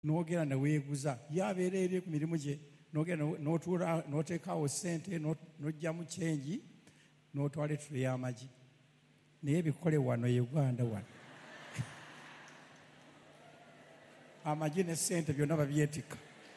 n'ogera ne weeguza yabeera eri ku mirimu gye n'ogera n'otuula n'oteekawo ssente n'ojjamu kyengi n'otwala ettule y'amagi naye bikole wano Uganda wano amagi ne ssente byonna babyetika.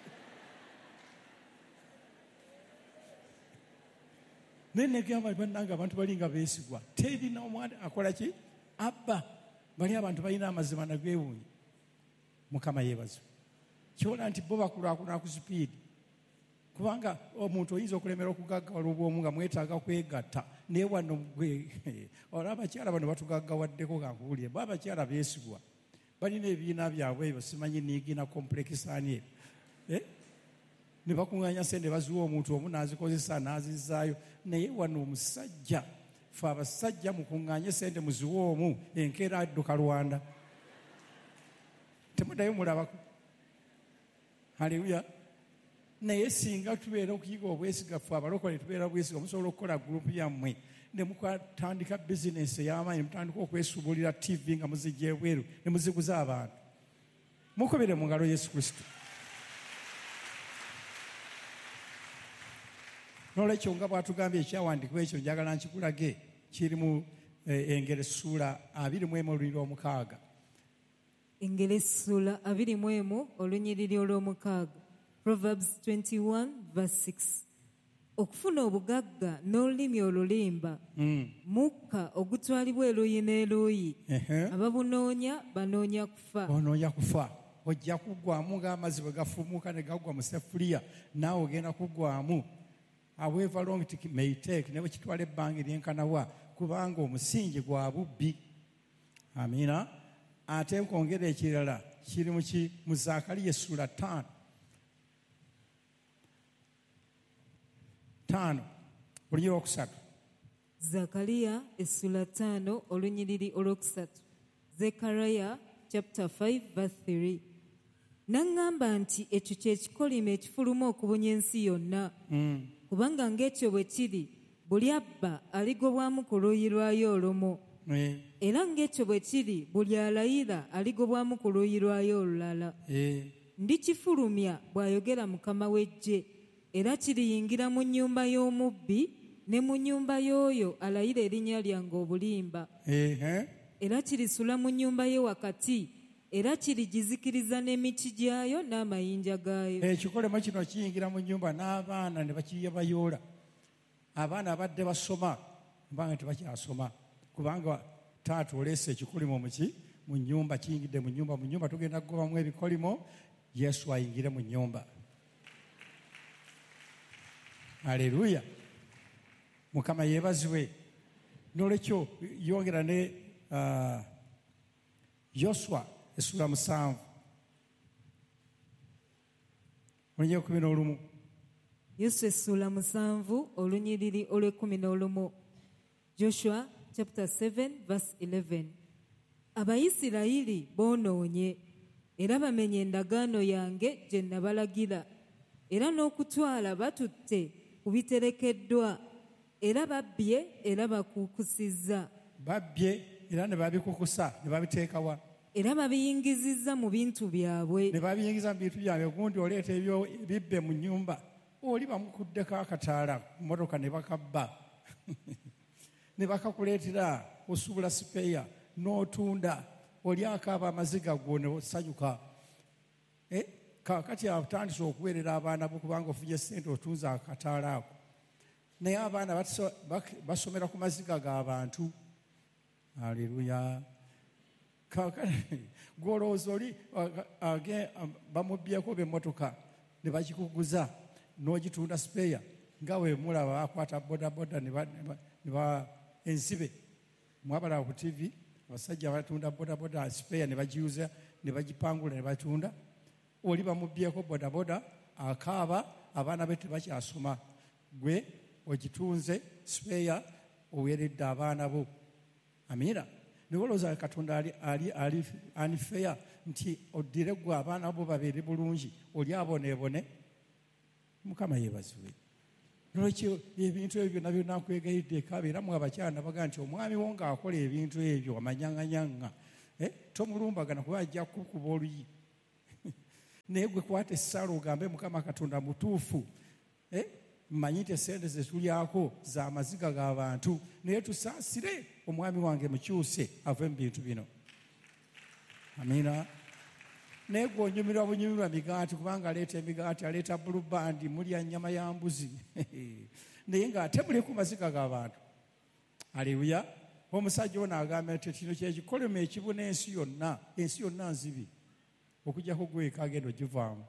Naye negamba bannange abantu bali nga beesigwa terina omwana akola ki abba bali abantu balina amazima nagwewuunye. Mukama yeebazwe kyola nti bo bakulaakulana ku sipiidi kubanga omuntu oyinza okulemera okugaggawala obwomu nga mwetaaga kwegatta naye wano gwe olwo abakyala bano batugaggawaddeko gankuwulire bo abakyala beesigwa balina ebibiina byabwe ebyo simanyi niigina kompulekisaani ne bakuŋŋaanya sente baziwa omuntu omu n'azikozesa n'azizaayo naye wano omusajja fe abasajja mukuŋŋaanye sente muziwe omu enkeera adduka Rwanda temuddayo mulabako. Haleluya. Naye singa tubeera okuyiga obwesiga ffe abalokole tubeera obwesiga musobola okukola gurupu yammwe ne mukatandika bizinesi ey'amaanyi ne mutandika okwesuubulira TV nga muzijja ebweru ne muziguza abantu. Mukubire mu ngalo Yesu Kristo. N'olwekyo nga bw'atugambye ekyawandiikibwa ekyo njagala nkikulage kiri mu Engero ssuula 21:6. Engero ssuula 21 olunyiriri olw'omukaaga. Proverbs 21:6. Okufuna obugagga n'olulimi olulimba mukka ogutwalibwa eruuyi n'eruuyi ababunoonya banoonya kufa. Onoonya kufa. Ojja kuggwamu ng'amazzi bwe gafumuuka ne gaggwa mu sefuliya naawe ogenda kuggwamu. However long it may take, ne bwe kitwala ebbanga eryenkanawa kubanga omusingi gwa bubbi. Amiina. Ate nkwongera ekirala kiri mu Zaakaliya essuula 5 olunyiriri olwokusatu. Zaakaliya essuula 5 olunyiriri olwokusatu. Zechariah chapter 5:3. Naŋŋamba nti ekyo kye kikolimo ekifuluma okubunya ensi yonna. Kubanga ng'ekyo bwe kiri buli abba aligobwamu ku luuyi lwayo olumu. Era ng'ekyo bwe kiri buli alayira aligobwamu ku luuyi lwayo olulala. Ndikifulumya bw'ayogera Mukama w'eggye, era kiriyingira mu nnyumba y'omubbi ne mu nnyumba y'oyo alayira erinnya lyange obulimba. Era kirisula mu nnyumba ye wakati, era kirigizikiriza n'emiti gyayo n'amayinja gaayo. Ekikolemo kino kiyingira mu nnyumba n'abaana ne bakiyabayoola. Abaana abadde basoma mbanga tebakyasoma kubanga taata oleese ekikolimo mu nnyumba kiyingidde mu nnyumba tugenda kugobamu ebikolimo Yesu ayingire mu nnyumba. Haleluya. Mukama yeebazibwe. N'olwekyo yongera ne Yoswa essuula 7 olunyiriri 11. Yoswa essuula 7 olunyiriri olw'11. Joshua chapter 7:11. Abayisirayiri boonoonye era bamenye endagaano yange gye nabalagira, era n'okutwala batutte ku biterekeddwa, era babbye era bakuukusizza. Babbye era ne babikukusa ne babiteekawa. Era babiyingizizza mu bintu byabwe. Ne babiyingiza mu bintu byabwe. Gundi oleeta ebyo bibbe mu nnyumba oli bamukuddeko akataala mmotoka ne bakabba ne bakakuleetera osubula sipeya n'otunda oli akaaba amaziga go ne osanyuka. Kakati atandise okuweerera abaana bo kubanga ofunye ssente otunza akataala ako. Naye abaana basomera ku maziga g'abantu. Haleluya. Gwolowooza oli bamubbyeko b'emmotoka ne bagikuguza n'ogitunda sipeya nga we mulaba akwata bodaboda ne ensibe mwabalaba ku TV abasajja batunda bodaboda sipeya ne bagiyuza ne bagipangula ne batunda. Oli bamubbyeko bodaboda akaaba abaana be tebakyasoma, gwe ogitunze sipeya oweeredde abaana bo. Amiina. Niwolooza Katonda ali unfair nti oddire gwe abaana bo babeere bulungi oli aboneebone. Mukama yeebazibwe. Nolwekyo ebintu ebyo nabyo nakwegayidde ekabeeramu abakyala baga nti omwami wo ng'akola ebintu ebyo amanyanganyanga tomulumbagana kuba ajja kukuba oluyi. naye gwe kwata essaala ogambe Mukama Katonda mutuufu. Mmanyi nti essente ze tulyako za maziga g'abantu, naye tusaasire omwami wange mukyuse ave mu bintu bino. Amiina. Naye gwe onyumirwa bunyumirwa migaati, kubanga aleeta emigaati, aleeta bulubandi, mulya nnyama ya mbuzi naye ng'ate muli ku maziga g'abantu. Aleluya. Omusajja ono agamba nti kino kyekikolemu ekibuna ensi yonna nzibi, okujjako gwe kagenda ogivaamu.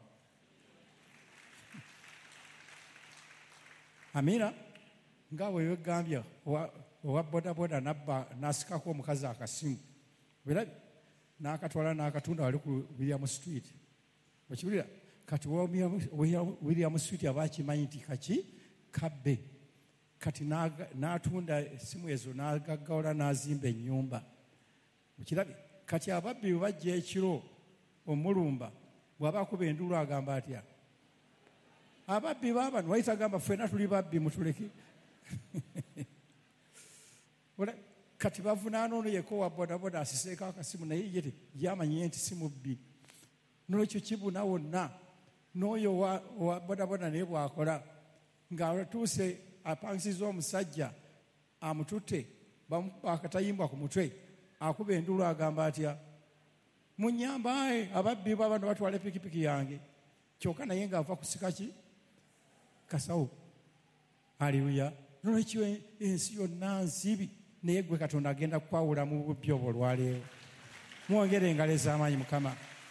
Amiina. Nga bwe wegambya owa bodaboda n'asikako omukazi akasimu, birabye, n'akatwala n'akatunda wali ku William Street. Okiwulira? Kati William Street aba akimanyi nti kaki kabbe. Kati n'atunda essimu ezo n'agaggawala n'azimba ennyumba. Okirabye? Kati ababbi bwe bajja ekiro omulumba bw'aba akuba enduulu agamba atya? Ababbi baabano wayita agamba ffenna tuli babbi mutuleke. Kati bavunaana ono yeko wa bodaboda asiseeko akasimu, naye ye yamanyi nti si mubbi. N'ekyo kibuna wonna. N'oyo wa bodaboda naye bw'akola ng'atuuse apangisiza omusajja amututte, bamukuba akatayimbwa ku mutwe, akuba enduulu agamba atya? Munyambaye, ababbi baabano batwala pikipiki yange. Kyokka naye ng'ava kusika ki? Kasawo. Aleluya. N'olwekyo ensi yonna nsibi, naye gwe Katonda agenda kukwawula mu bubbi obwo olwaleero. Mwongere engalo ez'amaanyi Mukama.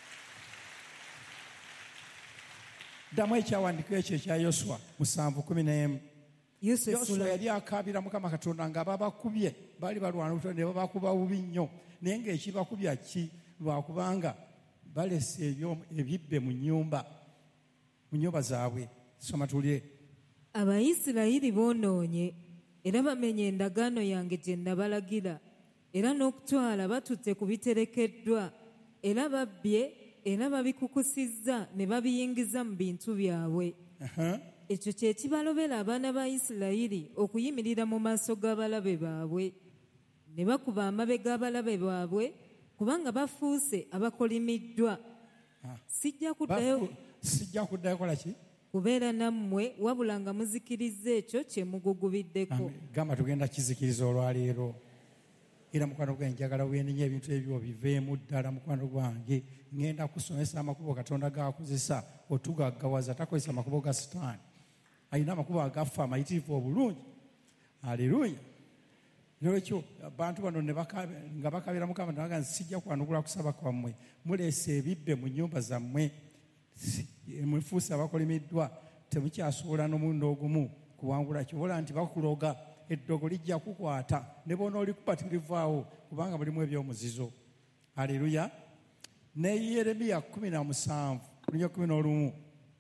Ddamu ekyawandiiko ekyo ekya Yoswa 7:11. Yoswa yali akaabira Mukama Katonda nga babakubye, baali balwana buto ne babakuba bubi nnyo, naye ng'ekibakubya ki? Lwakubanga balese ebibbe mu nnyumba zaabwe. Soma tulye. Abayisirayiri boonoonye era bamenye endagaano yange gye nabalagira, era n'okutwala batutte ku biterekeddwa, era babbye era babikukusizza ne babiyingiza mu bintu byabwe. Ekyo kye kibalobera abaana ba Isirayiri okuyimirira mu maaso g'abalabe baabwe, ne bakuba amabega abalabe baabwe, kubanga bafuuse abakolimiddwa. Sijja kuddayo kola ki? Kubeera nammwe wabula nga muzikiriza ekyo kye mugugubiddeko. Gamba tugenda kizikiriza olwaleero. Era mukwano gwange njagala weenenya ebintu ebyo biveemu ddala. Mukwano gwange ngenda kusomesa amakubo Katonda g'akozesa otugaggawaza, takozesa makubo ga Sitaani. Alina amakubo agaffe amayitirivu obulungi. Aleluya. N'olwekyo abantu bano nga bakabira Mukama naga sijja kwanukula kusaba kwammwe, muleese ebibbe mu nnyumba zammwe, mufuuse abakolimiddwa, temukyasobola n'omulundi ogumu kuwangula kibola nti bakuloga, eddogo lijja kukwata ne bona olikuba tilivaawo kubanga mulimu ebyomuzizo. Aleluya. Ne Yeremiya 17:11.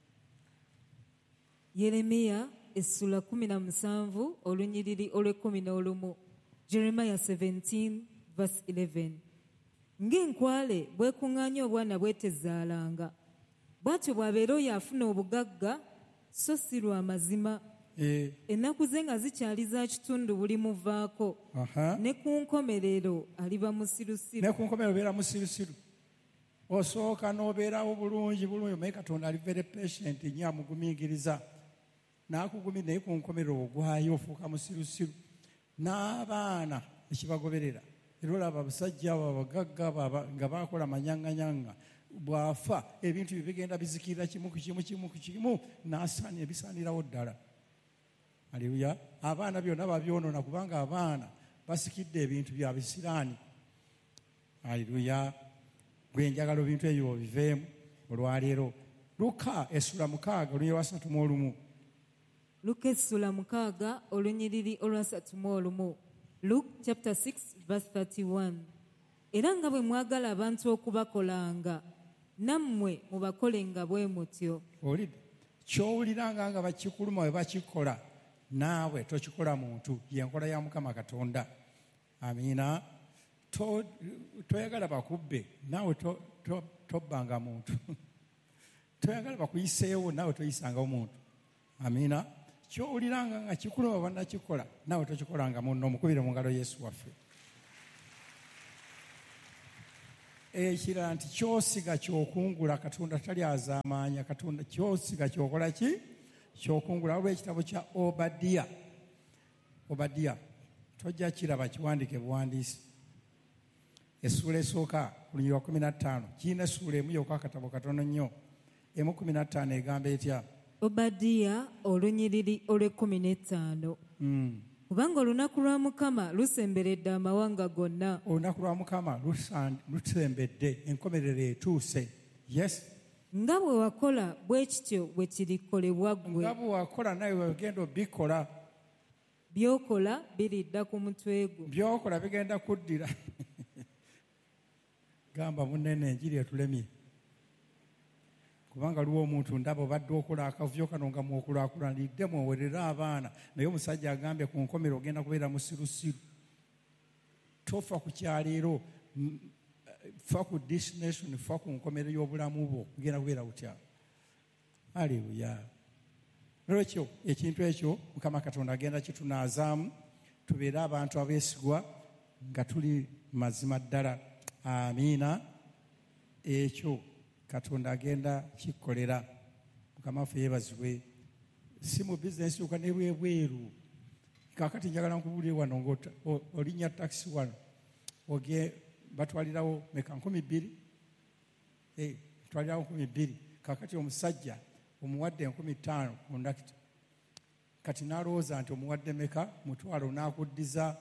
Yeremiya essula 17 olunyiriri olw'11. Jeremiah 17:11. Ng'enkwale bwekuŋŋaanya obwana bwetezaalanga, bw'atyo bw'abeera oyo afuna obugagga so si lwa mazima. Ennaku ze nga zikyali za kitundu buli muvaako, ne ku nkomerero aliba musirusiru. Ne ku nkomerero obeera musirusiru. Osooka n'obeerawo bulungi, naye Katonda ali very patient nnyo, amugumingiriza. N'akugumira naye ku nkomerero ogwayo ofuuka musirusiru. N'abaana ekibagoberera. Era olaba abasajja abo abagagga nga baakola manyaŋŋanyaŋŋa, bw'afa ebintu bye bigenda bizikirira kimu ku kimu ebisaanirawo ddala. Aleluya. Abaana byonna babyonoona kubanga abaana basikidde ebintu bya bisiraani. Aleluya. Gwe njagala ebintu ebyo biveemu olwaleero. Luka essula 6 olunyiriri olwa 31. Luka essula 6 olunyiriri olwa 31. Luke chapter 6:31. Era nga bwe mwagala abantu okubakolanga, nammwe mubakolenga bwe mutyo. Olidde ky'owuliranga nga bakikuluma bwe bakikola, naawe tokikola muntu. Y'enkola ya Mukama Katonda. Amiina. Toyagala bakubbe, naawe tobbanga muntu. Toyagala bakuyiseewo, naawe toyisangawo muntu. Amiina. Ky'owuliranga nga kikuluma bannakikola, naawe tokikolanga munno. Omukubire mu ngalo Yesu waffe. ekirala nti kyosiga kyokungula, Katonda tali azaamaanya, Katonda kyosiga kyokola ki? Kyokungula. Waliwo ekitabo kya Obadiya tojja kiraba kiwandiike buwandiisi, essuula esooka ku lunyiriri lwa 15 kirina essuula emu yokka akatabo katono nnyo, 15 egamba etya? Obadiya olunyiriri olw'15. Kubanga olunaku lwa Mukama lusemberedde amawanga gonna. Olunaku lwa Mukama lusembedde, enkomerero etuuse. Yes. Nga bwe wakola bwe kityo bwe kirikolebwa ggwe. Nga bwe wakola nawe wegenda obikola. By'okola biridda ku mutwe gwo. By'okola bigenda kuddira. Gamba munene enjiri etulemye. Kubanga luwa omuntu ndaba obadde okola akavuyo kano nga mwokulaakulanidde mwowerere abaana, naye omusajja agambye ku nkomero ogenda kubeera musirusiru. Tofa ku kyaleero, fa ku destination, fa ku nkomero y'obulamu bwo, ogenda kubeera butya. Haleluya. Lwekyo ekintu ekyo Mukama Katonda agenda kitunaazaamu, tubeere abantu abeesigwa nga tuli mazima ddala. Amiina. Ekyo Katonda agenda kikolera. Mukama waffe yeebazibwe. Si mu bizinesi yuka nebwebweru. Kaakati njagala nkubuulire wano ng'olinnya takisi wano batwalirawo meka 2,000. Batwalirawo 2,000. Kaakati omusajja omuwadde 15,000 ku ndakita. Kati n'alowooza nti omuwadde meka mutwalo n'akuddiza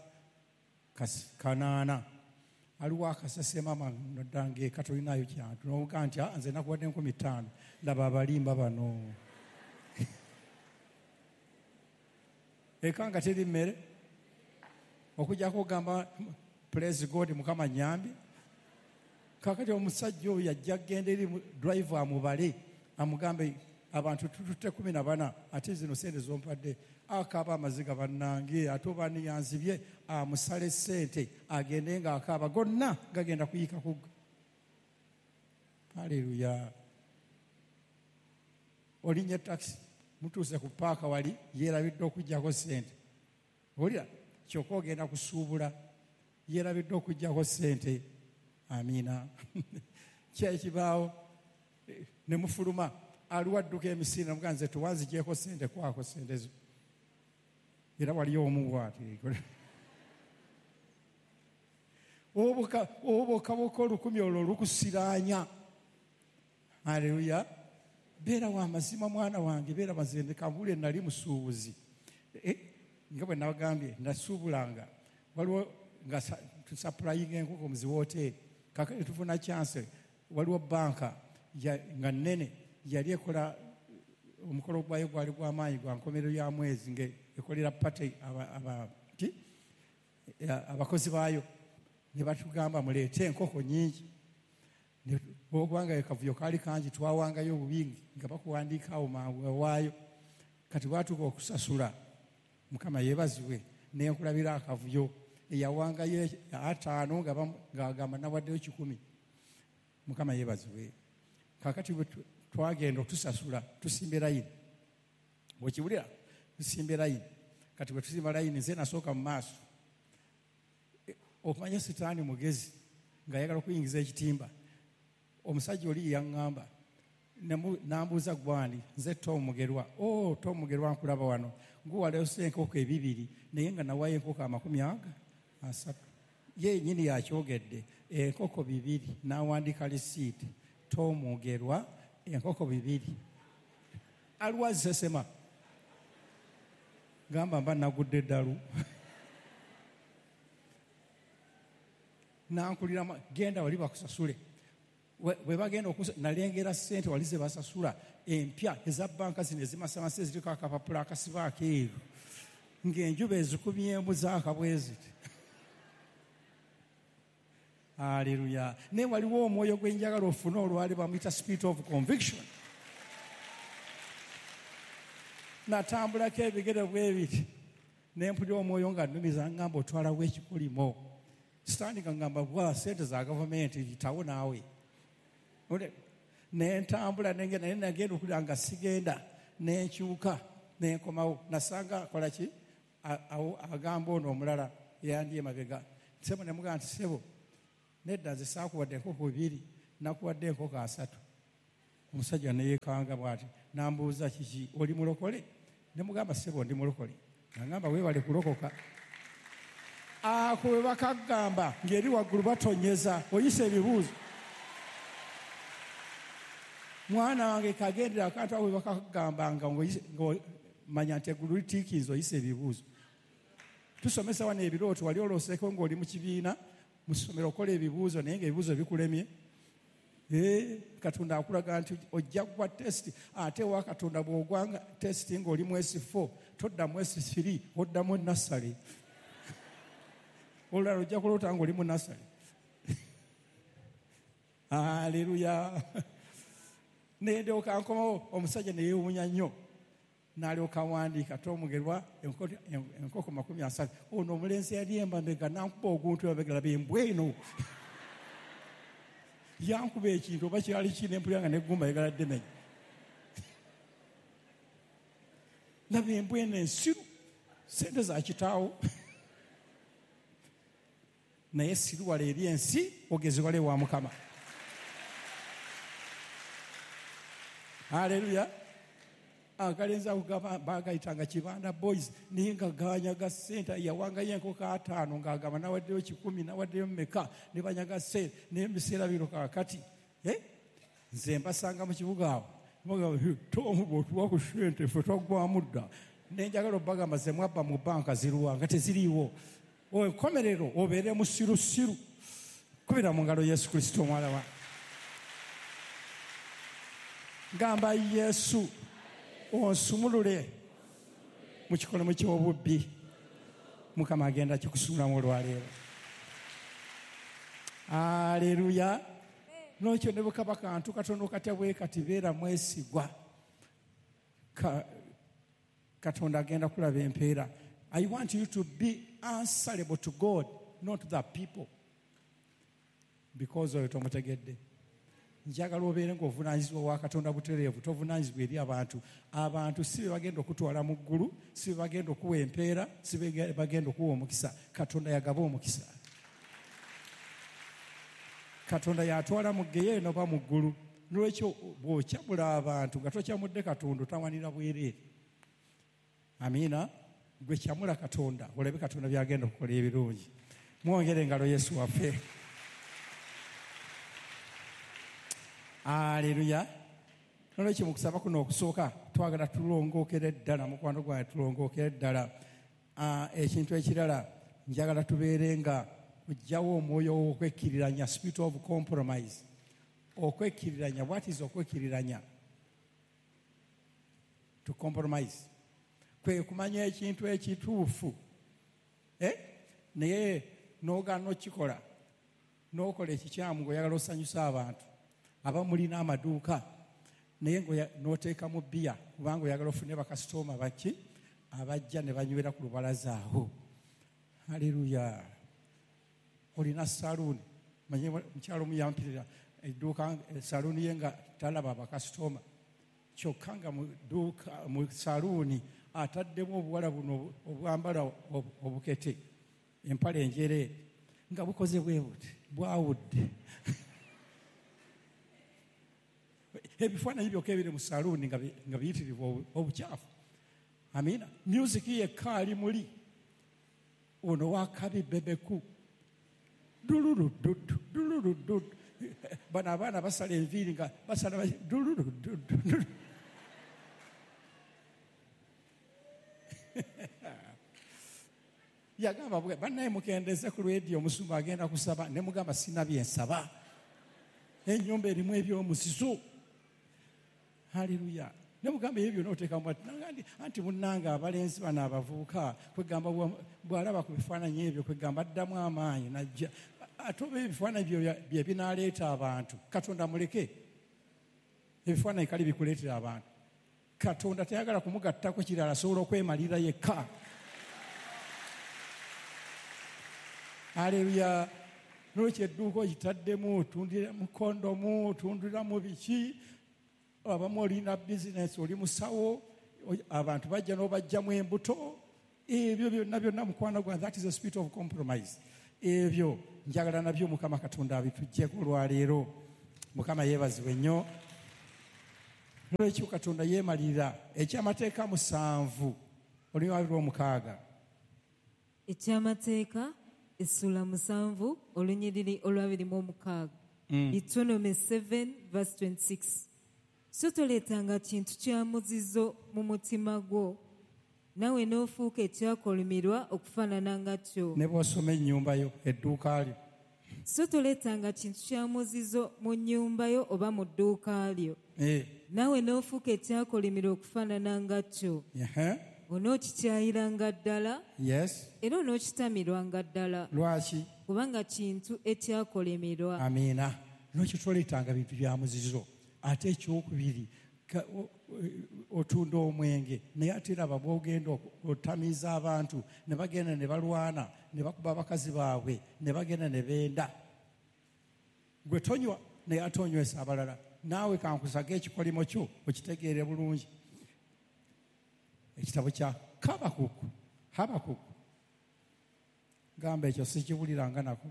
8. Aliwo akasase mama ndange katolinayo kyantu n'omugaa nti nze nakuwadde 15,000. Laba abalimba bano. Eka nga teri mmere okujjako ogamba praise God, Mukama nyambi. Kaakati omusajja oyo yajja genda eri driver amubale amugambe abantu tututte 14 ate zino sente zompadde. Akaaba amaziga bannange ate oba niyanzibye amusale ssente agende ng'akaaba gonna gagenda kuyika kugga. Haleluya. Olinnya takisi mutuuse ku paaka wali yeerabidde okuggyako ssente. Olira kyokka ogenda kusuubula yeerabidde okuggyako ssente. Amiina. Kyekibaawo ne mufuluma aliwo adduka emisinde mugaa nze tuwanzigyeko ssente kwako ssente zo. Era waliyo omu bw'ati. Obukabuka 1000 olwo lukusiraanya. Haleluya. Beera wa mazima mwana wange, beera mazende kabule nali musuubuzi. Nga bwe nabagambye nasuubulanga. Waliwo nga tusapurayinga enkoko mu ziwooteeri. Kakati tufuna chance. Waliwo banka nga nnene yali ekola omukolo gwayo gwali gw'amaanyi gwa nkomerero ya mwezi ng'ekolera pate abakozi baayo. Ne batugamba muleete enkoko nnyingi. Obwanga akavuyo kaali kangi twawangayo obubingi nga bakuwandiikaawo mangu waayo. Kati bwatuuka okusasula, Mukama yeebazibwe, n'enkulabira akavuyo eyawangayo 5 ng'agamba nawaddeyo 10. Mukama yeebazibwe. Kaakati bwe twagenda otusasula tusimbe layini. Okiwulira? Tusimbe layini. Kati bwe tusimba layini nze nasooka mu maaso. Okumanya sitaani mugezi ng'ayagala okuyingiza ekitimba. Omusajja oli yaŋŋamba n'ambuuza gwani, nze Tom Mugerwa. Tom Mugerwa nkulaba wano. Nguwaleose enkoko 2 naye nga nawayo enkoko 30. Ye nnyini yakyogedde. Enkoko 2 n'awandiika lisiiti. Tom Mugerwa enkoko 2. Aliwa zisesema. Gamba mba nagudde eddalu. Nankulira genda wali bakusasule. Bwe bagenda nalengera ssente wali ze basasula empya eza banka zino ezimasamasa ziriko akapapula akasiba akeeru ng'enjuba ezikubyemu zaakabweziti. Haleluya. Naye waliwo omwoyo gwenjagala ofune olwali bamuyita spirit of conviction. Natambulako ebigere bwe biti ne mpulira omwoyo nga nnumiza ngamba otwalawo ekikulimo. Sitaani ngamba bwa ssente za gavumenti yitawo naawe. Nentambula naye nagenda okulira nga sigenda nenkyuka nenkomawo. Nasanga akola ki? Agamba ono omulala eyandi emabega. Sebo ne mugamba nti sebo nedda nze saakuwadde enkoko 2 nakuwadde enkoko 3. Omusajja ne yeekanga bw'ati n'ambuuza kiki, oli mulokole? Ne mugamba ssebo ndi mulokole. Nagamba weewale kulokoka. Ako we bakagamba ng'eri waggulu batonyeza oyisa ebibuuzo. Mwana wange kagendera akantu awo we bakagambanga ng'omanya nti eggulu litiikinze oyisa ebibuuzo. Tusomesa wano ebirooto, wali olooseko ng'oli mu kibiina mu ssomero okola ebibuuzo naye ng'ebibuuzo bikulemye. Katonda akulaga nti ojja kuba tesiti, ate wa Katonda bw'ogwanga tesiti ng'oli mu S4 todda mu S3 oddamu nassale. Olulala ojja kuloota ng'oli mu nassale. Aleluya. Nedooka nkomawo, omusajja ne yeewuunya nnyo n'alyoka awandiika tomugerwa enkoko 30. Ono omulenzi yali embambega nankuba oguntu babegala bembwa eno. Yankuba ekintu oba kyali kina empulira nga neggumba yegaladde menya. Laba embwa eno ensiru, sente za kitaawo. Naye siruwala eri ensi, ogezewala ewa Mukama. Haleluya. Akalenzi ako bagayitanga Kibanda Boys naye nga ganyaga ssente, yawangayo enkoko 5 ng'agamba nawaddeyo 10 nawaddeyo mmeka ne banyaga ssente. Naye mu biseera bino kaakati nze mbasanga mu kibuga awo bagamba Tom bw'otuwa ku ssente ffe twaggwamu dda. Ne njagala obbagamba ze mwabba mu banka ziruwa nga teziriiwo. Enkomerero obeere musirusiru. Kubira mu ngalo Yesu Kristo omwana wa. Gamba Yesu onsumulule mu kikolimo ky'obubbi. Mukama agenda kikusuulamu olwaleero. Aleluya. N'ekyo ne bwe kaba kantu katono katya bwe kati beera mwesigwa. Katonda agenda kulaba empeera. I want you to be answerable to God, not the people. Because oyo tomutegedde. Njagala obeere ng'ovunaanyizibwa wa Katonda butereevu, tovunaanyizibwa eri abantu. Abantu si be bagenda okutwala mu ggulu, si be bagenda okuwa empeera, si be bagenda okuwa omukisa. Katonda yagaba omukisa. Katonda yatwala mu ggeyeeno oba mu ggulu. N'olwekyo bw'okyamula abantu nga tokyamudde Katonda otawanira bwereere. Amiina. Gwe kyamula Katonda olabe Katonda byagenda okukola ebirungi. Mwongere engalo Yesu waffe. Aleluya. Nolwekyo mu kusaba kuno okusooka twagala tulongookere ddala, mukwano gwange tulongookere ddala. Ekintu ekirala njagala tubeere nga ojjawo omwoyo w'okwekkiriranya, spirit of compromise. Okwekkiriranya, what is okwekkiriranya? To compromise. Kwe kumanya ekintu ekituufu naye n'ogaana okikola, n'okola ekikyamu ng'oyagala osanyusa abantu. Aba mulina amaduuka naye n'oteekamu bbiya kubanga oyagala ofune bakasitooma baki abajja ne banywera ku lubalaza awo. Haleluya. Olina saluuni, manye mukyalo omu yampirira edduuka saluuni ye nga talaba bakasitooma, kyokka nga mu saluuni ataddemu obuwala buno obwambala obukete, empale enjereere nga bukoze bwe buti bwawudde. Ebifaananyi byokka ebiri mu saluuni nga biyitirivu obukyafu. Amiina. Musiki yekka ali muli. Ono wakabi bebeku. Dululududu, dululududu. Bano abaana basala enviiri nga basala dululududu. Yagamba bannaye mukendeze ku lwediyo omusumba agenda kusaba ne mugamba sina byensaba. Ennyumba erimu ebyomuzizo. Haleluya. Ne mugamba ebyo byonna oteekamu anti munnange abalenzi bano abavubuka kwegamba bw'alaba ku bifaananyi ebyo kwegamba addamu amaanyi najja. Ate oba ebifaananyi bye binaaleeta abantu, Katonda muleke. Ebifaananyi kali bikuleetera abantu. Katonda tayagala kumugattako kirala, asobola okwemalira yekka. Haleluya. N'olwekyo edduuka ogitaddemu, otundira mu kondomu, otundira mu biki. Abamu olina bizinesi, oli musawo, abantu bajja n'obajjamu embuto. Ebyo byonna mukwano gwange, that is a spirit of compromise. Ebyo njagala nabyo Mukama Katonda abituggyeko olwaleero. Mukama yeebazibwe nnyo. Nolwekyo Katonda yeemalirira ekyamateeka 7 olunyiriri olw'omukaaga. Ekyamateeka essula 7 olunyiriri olw'26. Deuteronomy 7:26. So toleetanga kintu kya muzizo mu mutima gwo, nawe n'ofuuka ekyakolimirwa okufaanana nga kyo. Ne bw'osoma ennyumba yo, edduuka lyo. So toleetanga kintu kya muzizo mu nnyumba yo oba mu dduuka lyo, nawe n'ofuuka ekyakolimirwa okufaanana nga kyo. Onookikyayiranga ddala, era onookitamirwanga ddala. Lwaki? Kubanga kintu ekyakolimirwa. Amiina. Lwaki toleetanga bintu bya muzizo? Ate ekyokubiri, otunda omwenge naye ate raba bw'ogenda otamiiza abantu ne bagenda ne balwana ne bakuba abakazi baabwe ne bagenda ne benda. Gwe tonywa naye ate onywesa abalala. Naawe kankusaga ekikolimo kyo okitegeere bulungi. Ekitabo kya Habakuku gamba ekyo sikiwuliranga nako.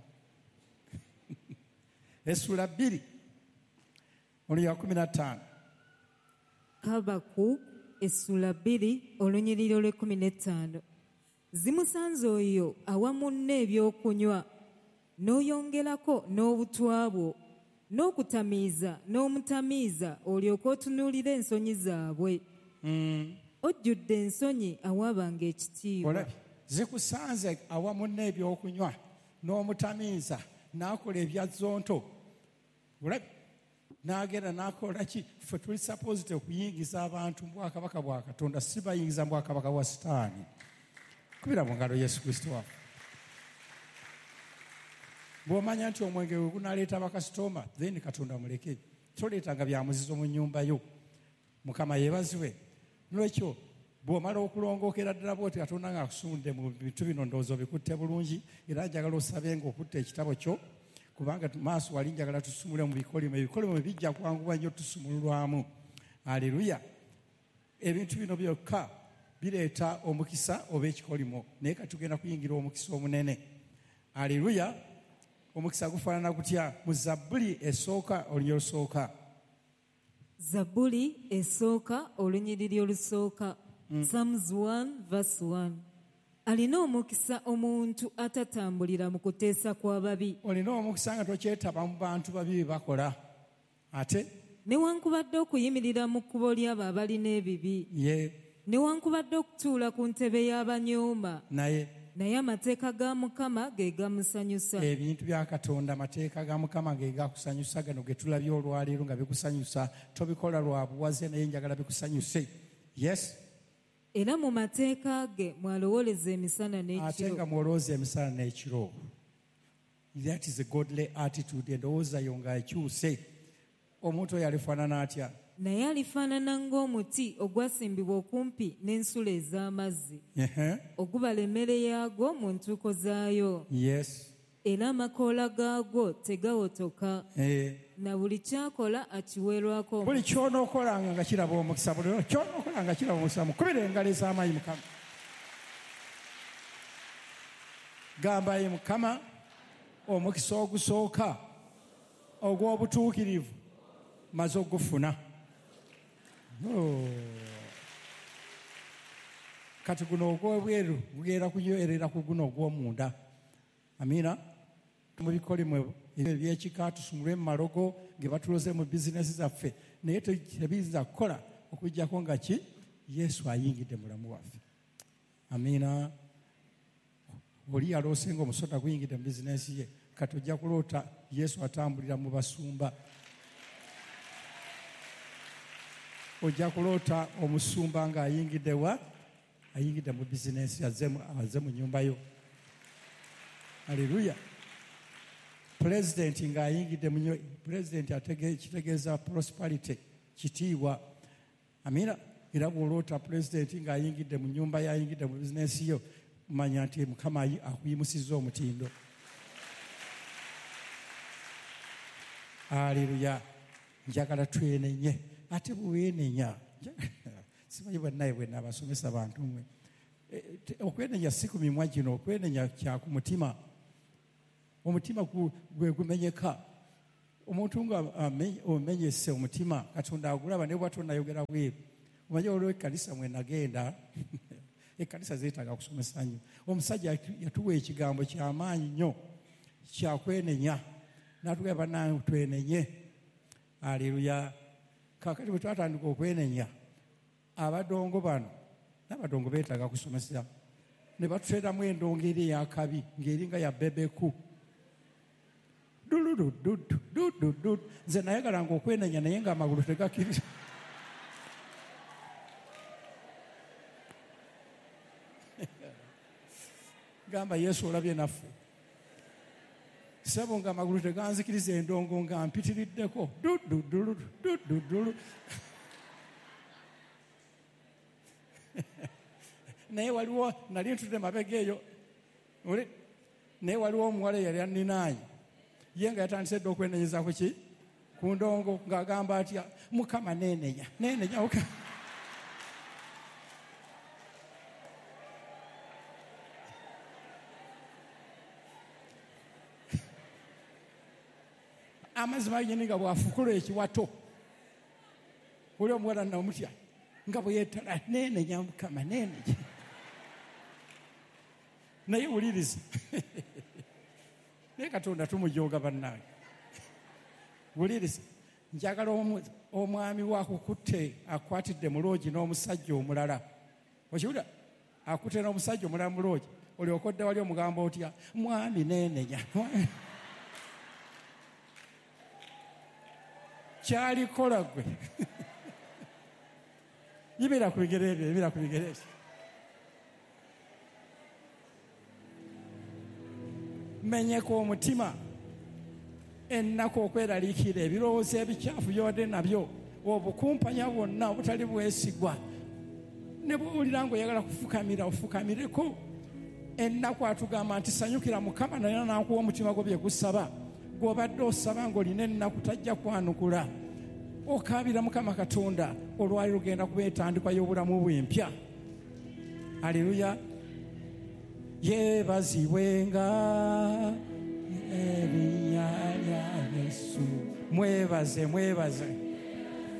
Essula 2 olunyiriri 15. Habakuku essula 2 olunyiriri olw'15. Zimusanze oyo awa munne ebyokunywa n'oyongerako n'obutwa bwo n'okutamiiza n'omutamiiza olyoke otunuulire ensonyi zaabwe. Ojjudde ensonyi awaabanga ekitiibwa. Zikusanze awa munne ebyokunywa n'omutamiiza n'akola ebyazonto. N'agenda n'akola ki? Ffe tuli supposed okuyingiza abantu mu bwakabaka bwa Katonda, si bayingiza mu bwakabaka bwa Sitaani. Kubira mu ngalo Yesu Kristo waffe. Bw'omanya nti omwenge gwe gunaleeta bakasitoma, then Katonda muleke. Toleetanga bya muzizo mu nnyumba yo. Mukama yeebazibwe. Nolwekyo bw'omala okulongookera ddala bw'oti Katonda ng'akusumudde mu bintu bino, ndowooza obikutte bulungi, era njagala osabe ng'okutte ekitabo kyo, kubanga maaso wali njagala tusumule mu bikolimo. Ebikolimo bijja kwanguwa nnyo tusumululwamu. Aleluya. Ebintu bino byokka bireeta omukisa oba ekikolimo, naye katugenda kuyingira omukisa omunene. Aleluya. Omukisa gufaanana gutya? Mu Zabbuli esooka olunyiriri olusooka. Zabbuli esooka olunyiriri olusooka. Psalms 1:1. Alina omukisa omuntu atatambulira mu kuteesa kw'ababi. Olina omukisa nga tokyetaba mu bantu babi bye bakola. Ate newankubadde okuyimirira mu kkubo ly'abo abalina ebibi, newankubadde okutuula ku ntebe y'abanyooma, naye amateeka ga Mukama ge gamusanyusa. Ebintu bya Katonda, amateeka ga Mukama ge gakusanyusa. Gano ge tulabye olwaleero nga bikusanyusa. Tobikola lwa buwaze, naye njagala bikusanyuse. Yes. Era mu mateeka ge mwalowooleza emisana n'ekiro. Ate nga mwolowooza emisana n'ekiro. That is a godly attitude. Endowooza yo nga ekyuse. Omuntu oyo alifaanana atya? Naye alifaanana ng'omuti ogwasimbibwa okumpi n'ensulo ez'amazzi, ogubala emmere yaagwo mu ntuuko zaayo. Era amakoola gaagwo tegawotoka, na buli kyakola akiweerwako. Buli ky'onookolanga nga kiraba omukisa, buli ky'onookolanga nga kiraba omukisa. Mukubire engalo ez'amaanyi Mukama. Gamba ye Mukama, omukisa ogusooka ogw'obutuukirivu maze ogufuna. Kati guno ogw'obweru gugenda kunywerera ku guno ogw'omunda. Amiina. Mu bikolimo ebyekika tusumulwe mu malogo ge batuloze mu bizinesi zaffe, naye tebiyinza kukola okuggyako nga ki? Yesu ayingidde mulamu waffe. Amiina. Oli yaloose nga omusota guyingidde mu bizinesi ye, kati ojja kuloota Yesu atambulira mu basumba. Ojja kuloota omusumba ng'ayingidde wa? Ayingidde mu bizinesi, azze mu nnyumba yo. Aleluya. Pulezidenti ng'ayingidde mu pulezidenti kitegeeza prosperity, kitiibwa. Amiina. Era bw'oloota pulezidenti ng'ayingidde mu nnyumba ye, ayingidde mu bizinesi yo, manya nti Mukama akuyimusizza omutindo. Aleluya. Njagala twenenye. Ate bwenenya simanyi bwennaye bwe nabasomesa bantu mmwe. Okwenenya si ku mimwa gino, okwenenya kya ku mutima. omutima gwe gumenyeka. Omuntu nga omenyese omutima Katonda agulaba ne bwatonayogera bweru. Omanyi olwo ekkanisa mwe nagenda ekkanisa zeetaaga kusomesa nnyo. Omusajja yatuwa ekigambo ky'amaanyi nnyo kyakwenenya n'atugamba bannange twenenye. Aleluya. Kaakati bwe twatandika okwenenya abadongo bano n'abadongo beetaaga kusomesa ne batuteeramu endongo eri eyakabi ng'eringa ya bebeku. Nze nayagalanga okwenenya naye ng'amagulu tegakkiriza. Gamba Yesu olabye naffe. Sabo ng'amagulu teganzikiriza endongo nga mpitiriddeko. Naye waliwo nali ntudde mabega eyo. Naye waliwo omuwala yali anninaanye. Ye nga yatandise dde okwenenyeza ku ndongo ng'agamba atya Mukama neenenya. Amazima yenni nga bw'afukula ekiwato. Oli omuwala namutya nga bwe yeetala neenenya Mukama neenenya. Naye wuliriza. Naye Katonda tumujooga bannange. Wuliriza. Njagala omwami waakukutte akwatidde mu loogi n'omusajja omulala. Okiwulira? Akutte n'omusajja omulala mu loogi. Olyoka odda wali omugamba otya mwami neenenya. Kyalikola gwe. Yibira ku bigere ebyo. Menyeka omutima. Ennaku okweraliikira ebirowoozo ebikyafu by'odde nabyo, obukumpanya bwonna obutali bwesigwa. Ne bw'owulira ng'oyagala kufukamira ofukamireko. Ennaku atugamba nti sanyukira Mukama naye n'akuwa omutima gwo bye gusaba. Gw'obadde osaba ng'olina ennaku tajja kwanukula. Okaabira Mukama Katonda olwali lugenda kuba entandikwa y'obulamu bw'empya. Aleluya. Yeebazibwenga erinnya lya Yesu. Mwebaze.